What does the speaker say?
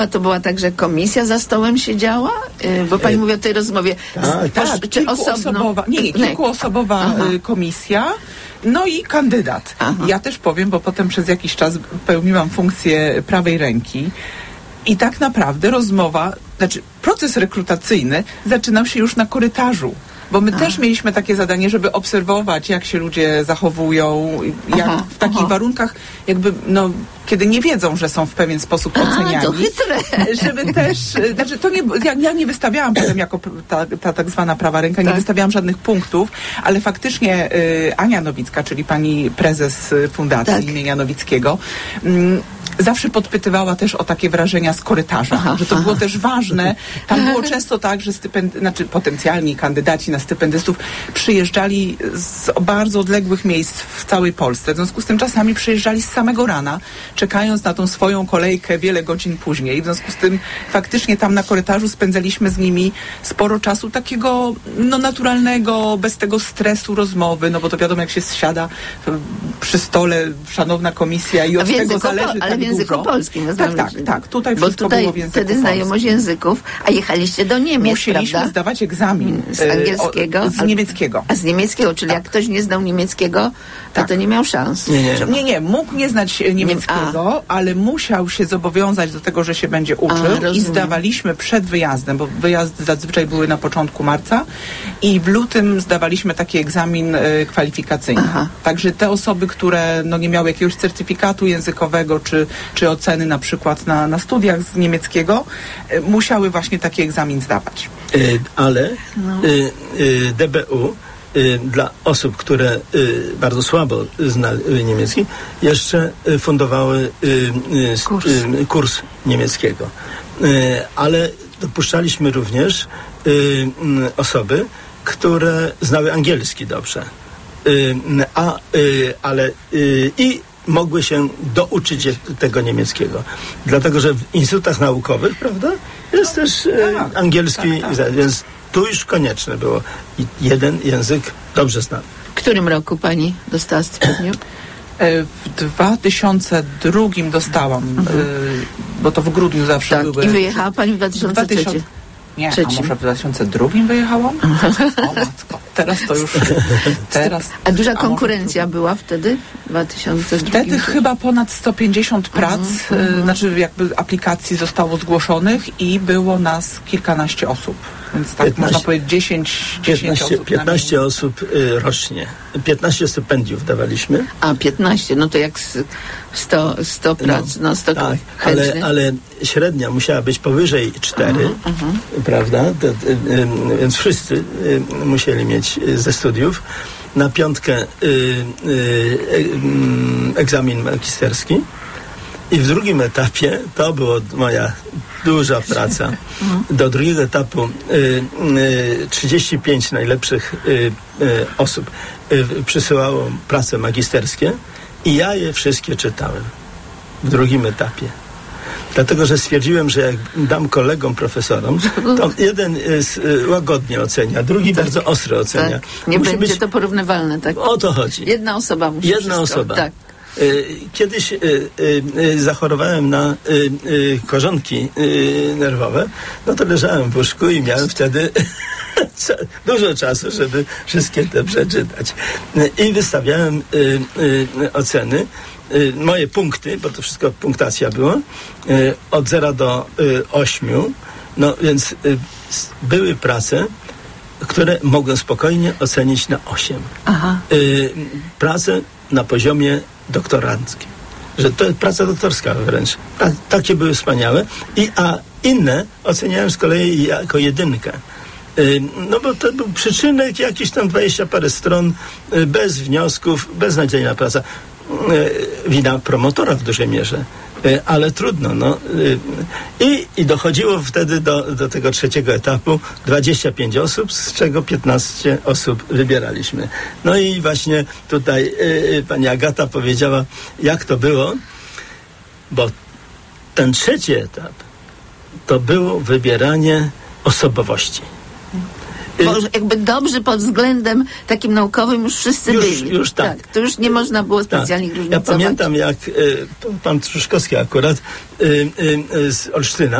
A to była tak, że komisja za stołem siedziała? Bo pani mówi o tej rozmowie. Czy osobno? Kilkuosobowa komisja. No i kandydat. Aha. Ja też powiem, bo potem przez jakiś czas pełniłam funkcję prawej ręki i tak naprawdę proces rekrutacyjny zaczynał się już na korytarzu. Bo my też mieliśmy takie zadanie, żeby obserwować, jak się ludzie zachowują, jak w takich warunkach, jakby, kiedy nie wiedzą, że są w pewien sposób oceniani. To chytre. Żeby też, ja nie wystawiałam potem jako ta tak zwana prawa ręka, nie wystawiałam żadnych punktów, ale faktycznie Ania Nowicka, czyli pani prezes fundacji imienia Nowickiego, zawsze podpytywała też o takie wrażenia z korytarza, że to było też ważne. Tam było często tak, że potencjalni kandydaci na stypendystów przyjeżdżali z bardzo odległych miejsc w całej Polsce. W związku z tym czasami przyjeżdżali z samego rana, czekając na tą swoją kolejkę wiele godzin później. W związku z tym faktycznie tam na korytarzu spędzaliśmy z nimi sporo czasu takiego naturalnego, bez tego stresu rozmowy, bo to wiadomo, jak się siada przy stole, szanowna komisja i od tego zależy w języku polskim. Tak. Tutaj bo wszystko było w języku wtedy znajomość języków, a jechaliście do Niemiec, musieliśmy zdawać egzamin. Z angielskiego? Z niemieckiego. A z niemieckiego, czyli jak ktoś nie znał niemieckiego, to nie miał szans. Nie, mógł nie znać niemieckiego, ale musiał się zobowiązać do tego, że się będzie uczył i zdawaliśmy przed wyjazdem, bo wyjazdy zazwyczaj były na początku marca i w lutym zdawaliśmy taki egzamin kwalifikacyjny. Także te osoby, które nie miały jakiegoś certyfikatu językowego, czy oceny na przykład na studiach z niemieckiego, musiały właśnie taki egzamin zdawać. Ale DBU dla osób, które bardzo słabo znały niemiecki, jeszcze fundowały kurs niemieckiego. Ale dopuszczaliśmy również osoby, które znały angielski dobrze. I mogły się douczyć tego niemieckiego. Dlatego, że w instytutach naukowych, prawda, jest też angielski, więc tu już konieczne było jeden język dobrze znany. W którym roku pani dostała stypendium? W 2002 dostałam, bo to w grudniu zawsze były. I wyjechała pani w 2003? Nie, a może w 2002 wyjechałam? O matko, teraz to już... A duża konkurencja była wtedy? W 2002? Wtedy chyba ponad 150 prac, jakby aplikacji zostało zgłoszonych i było nas kilkanaście osób. Więc tak 15, można powiedzieć 10 osób. 15 osób rocznie. 15 stypendiów dawaliśmy. A 15, to jak 100 prac, 100 chętnych. Ale średnia musiała być powyżej 4, prawda? Więc wszyscy musieli mieć ze studiów. Na 5 egzamin magisterski. I w drugim etapie, to była moja duża praca, do drugiego etapu 35 najlepszych osób przysyłało prace magisterskie i ja je wszystkie czytałem w drugim etapie. Dlatego, że stwierdziłem, że jak dam kolegom, profesorom, to jeden łagodnie ocenia, drugi bardzo ostro ocenia. Nie będzie to porównywalne, tak? O to chodzi. Jedna osoba musi Tak. Kiedyś zachorowałem na korzonki nerwowe, to leżałem w łóżku i miałem wtedy dużo czasu, żeby wszystkie te przeczytać. I wystawiałem oceny, moje punkty, bo to wszystko punktacja było, od 0 do 8, więc były prace, które mogłem spokojnie ocenić na 8. Prace na poziomie doktoranckim. Że to jest praca doktorska wręcz. Takie były wspaniałe. A inne oceniałem z kolei jako 1. Bo to był przyczynek, jakiś tam 20 parę stron, bez wniosków, beznadziejna praca. Wina promotora w dużej mierze. Ale trudno, I dochodziło wtedy do tego 3 etapu 25 osób, z czego 15 osób wybieraliśmy. I właśnie tutaj pani Agata powiedziała, jak to było, bo ten 3 etap to było wybieranie osobowości. Bo jakby dobrzy pod względem takim naukowym już wszyscy byli. Już tak. To już nie można było specjalnie różnicować. Ja pamiętam, jak pan Trzuszkowski akurat z Olsztyna